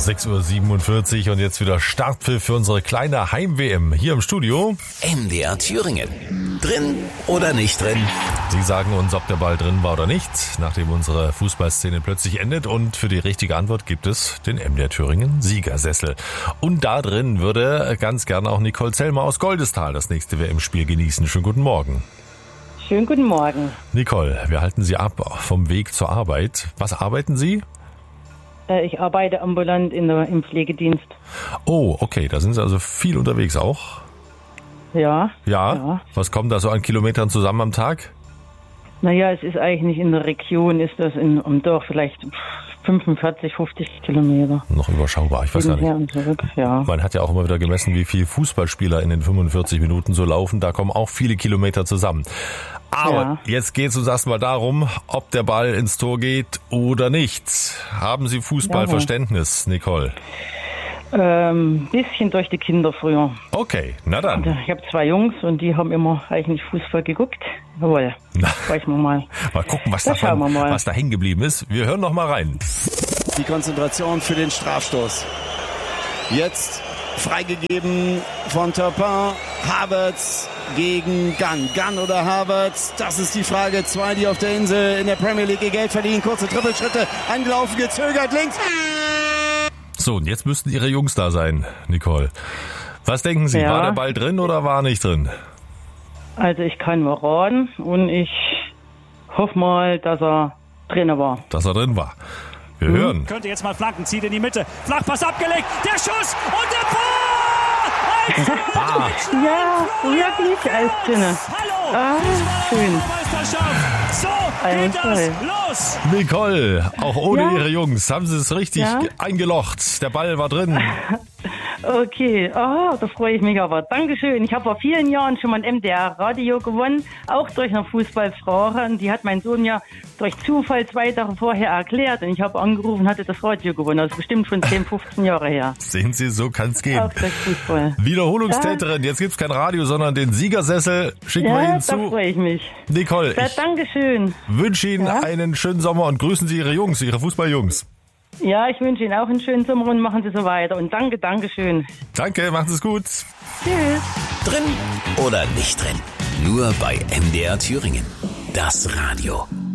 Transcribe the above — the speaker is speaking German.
6:47 Uhr und jetzt wieder Startpfiff für unsere kleine Heim-WM hier im Studio. MDR Thüringen. Drin oder nicht drin? Sie sagen uns, ob der Ball drin war oder nicht, nachdem unsere Fußballszene plötzlich endet. Und für die richtige Antwort gibt es den MDR Thüringen Siegersessel. Und da drin würde ganz gerne auch Nicole Zellmer aus Goldestal das nächste WM-Spiel genießen. Schönen guten Morgen. Schönen guten Morgen. Nicole, wir halten Sie ab vom Weg zur Arbeit. Was arbeiten Sie? Ich arbeite ambulant im Pflegedienst. Oh, okay, da sind Sie also viel unterwegs auch. Ja. Ja? Was kommt da so an Kilometern zusammen am Tag? Naja, es ist eigentlich in der Region, ist das am Dorf vielleicht 45, 50 Kilometer. Noch überschaubar, ich weiß gar nicht. Und zurück, ja. Man hat ja auch immer wieder gemessen, wie viele Fußballspieler in den 45 Minuten so laufen. Da kommen auch viele Kilometer zusammen. Aber Jetzt geht es uns erstmal darum, ob der Ball ins Tor geht oder nicht. Haben Sie Fußballverständnis, Nicole? Bisschen durch die Kinder früher. Okay, na dann. Ich habe 2 Jungs und die haben immer eigentlich Fußball geguckt. Jawohl, weiß man mal. Mal gucken, was da hängen geblieben ist. Wir hören noch mal rein. Die Konzentration für den Strafstoß. Jetzt freigegeben von Turpin. Havertz gegen Gunn. Gunn oder Havertz? Das ist die Frage. 2, die auf der Insel in der Premier League ihr Geld verdienen. Kurze Trippelschritte. Angelaufen, gezögert, links. So, und jetzt müssten Ihre Jungs da sein, Nicole. Was denken Sie, war der Ball drin oder war nicht drin? Also ich kann mal raten und ich hoffe mal, dass er drin war. Dass er drin war. Wir hören. Könnte jetzt mal flanken, zieht in die Mitte. Flachpass abgelegt, der Schuss und der Tor! Ja, wirklich, alles drin. Hallo! Schön. So geht das los! Nicole, auch ohne Ihre Jungs, haben Sie es richtig eingelocht. Der Ball war drin. Okay, da freue ich mich aber. Dankeschön. Ich habe vor vielen Jahren schon mal ein MDR-Radio gewonnen, auch durch eine Fußballfrage. Und die hat mein Sohn ja durch Zufall 2 Tage vorher erklärt. Und ich habe angerufen und hatte das Radio gewonnen. Das ist bestimmt schon 10, 15 Jahre her. Sehen Sie, so kann es gehen. Auch durch Fußball. Wiederholungstäterin, jetzt gibt es kein Radio, sondern den Siegersessel. Schicken wir Ihnen zu. Da freue ich mich. Nicole, Dankeschön. Wünsche Ihnen einen schönen Sommer und grüßen Sie Ihre Jungs, Ihre Fußballjungs. Ja, ich wünsche Ihnen auch einen schönen Sommer und machen Sie so weiter. Und Dankeschön. Danke, machen Sie es gut. Tschüss. Drin oder nicht drin? Nur bei MDR Thüringen. Das Radio.